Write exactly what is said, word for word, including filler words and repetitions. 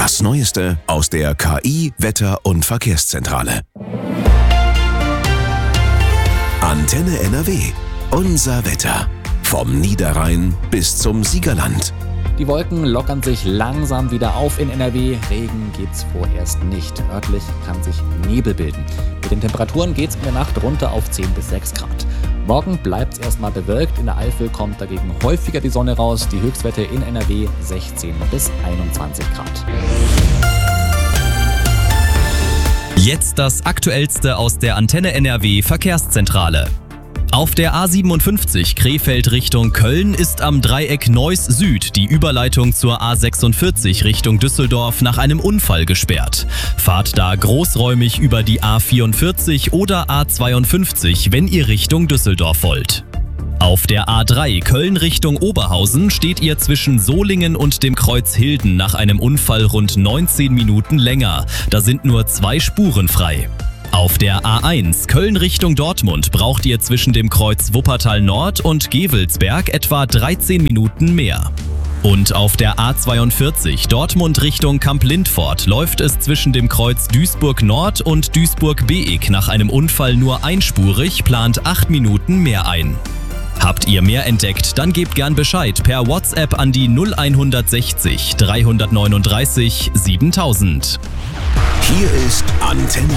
Das Neueste aus der K I-, Wetter- und Verkehrszentrale. Antenne N R W. Unser Wetter. Vom Niederrhein bis zum Siegerland. Die Wolken lockern sich langsam wieder auf in N R W. Regen gibt's vorerst nicht. Örtlich kann sich Nebel bilden. Mit den Temperaturen geht's in der Nacht runter auf zehn bis sechs Grad. Morgen bleibt's erstmal bewölkt. In der Eifel kommt dagegen häufiger die Sonne raus. Die Höchstwerte in N R W sechzehn bis einundzwanzig Grad. Jetzt das Aktuellste aus der Antenne N R W Verkehrszentrale. Auf der A siebenundfünfzig Krefeld Richtung Köln ist am Dreieck Neuss Süd die Überleitung zur A sechsundvierzig Richtung Düsseldorf nach einem Unfall gesperrt. Fahrt da großräumig über die A vierundvierzig oder A zweiundfünfzig, wenn ihr Richtung Düsseldorf wollt. Auf der A drei Köln Richtung Oberhausen steht ihr zwischen Solingen und dem Kreuz Hilden nach einem Unfall rund neunzehn Minuten länger. Da sind nur zwei Spuren frei. Auf der A eins Köln Richtung Dortmund braucht ihr zwischen dem Kreuz Wuppertal Nord und Gevelsberg etwa dreizehn Minuten mehr. Und auf der A zweiundvierzig Dortmund Richtung Kamp-Lindfort läuft es zwischen dem Kreuz Duisburg Nord und Duisburg-Beek nach einem Unfall nur einspurig, plant acht Minuten mehr ein. Habt ihr mehr entdeckt, dann gebt gern Bescheid per WhatsApp an die null sechzig dreihundertneununddreißig siebentausend. Hier ist Antenne